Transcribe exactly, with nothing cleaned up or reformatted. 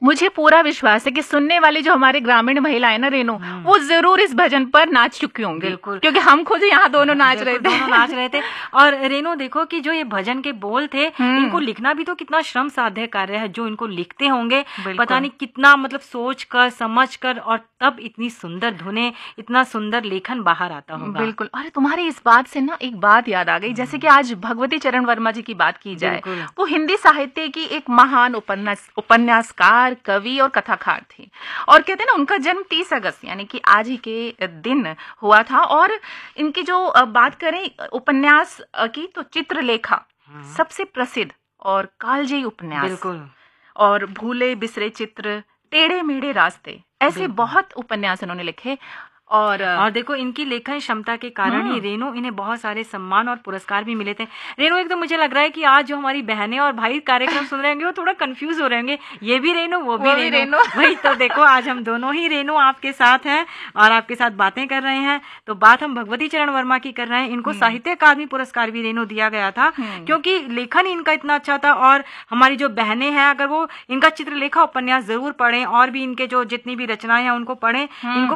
मुझे पूरा विश्वास है कि सुनने वाली जो हमारे ग्रामीण महिलाएं ना रेनू, वो जरूर इस भजन पर नाच चुकी होंगी। बिल्कुल, क्योंकि हम खुद यहाँ दोनों नाच रहे थे दोनों नाच रहे थे। और रेनू देखो कि जो ये भजन के बोल थे, इनको लिखना भी तो कितना श्रम साध्य कार्य है। जो इनको लिखते होंगे पता नहीं कितना मतलब सोच कर समझ कर, और तब इतनी सुंदर धुनें, इतना सुंदर लेखन बाहर आता होगा। बिल्कुल। अरे तुम्हारी इस बात से ना एक बात याद आ गई, जैसे कि आज भगवती चरण वर्मा जी की बात की जाए, वो हिंदी साहित्य की एक महान उपन्यास उपन्यासकार, कवि और कथाकार थी। और कहते हैं ना, उनका जन्म तीस अगस्त यानी कि आज ही के दिन हुआ था। और इनकी जो बात करें उपन्यास की, तो चित्रलेखा सबसे प्रसिद्ध और कालजयी उपन्यास। बिल्कुल। और भूले बिसरे चित्र, टेढ़े मेढ़े रास्ते, ऐसे बहुत उपन्यास उन्होंने लिखे। और और देखो इनकी लेखन क्षमता के कारण ही रेनू इन्हें बहुत सारे सम्मान और पुरस्कार भी मिले थे। रेनू एक तो मुझे लग रहा है कि आज जो हमारी बहनें और भाई कार्यक्रम सुन रहे होंगे वो थोड़ा कंफ्यूज हो रहे होंगे, ये भी रेनू वो भी रेनू, रेनू। वही तो देखो आज हम दोनों ही रेनू आपके साथ हैं और आपके साथ बातें कर रहे हैं। तो बात हम भगवती चरण वर्मा की कर रहे हैं। इनको साहित्य अकादमी पुरस्कार भी रेनू दिया गया था, क्योंकि लेखन इनका इतना अच्छा था। और हमारी जो बहनें हैं, अगर वो इनका चित्रलेखा उपन्यास जरूर पढ़ें और भी इनके जो जितनी भी रचनाएं हैं उनको पढ़ें। इनको